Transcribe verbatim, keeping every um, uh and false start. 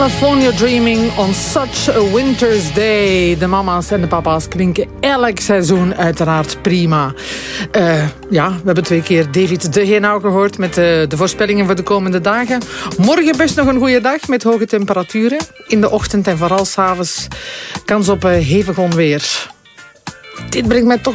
California Dreaming on Such a Winter's Day. De mama's en de papa's klinken elk seizoen uiteraard prima. Uh, ja, we hebben twee keer David de Geenau gehoord met de, de voorspellingen voor de komende dagen. Morgen best nog een goede dag met hoge temperaturen. In de ochtend en vooral 's avonds kans op uh, hevig onweer. Dit brengt mij toch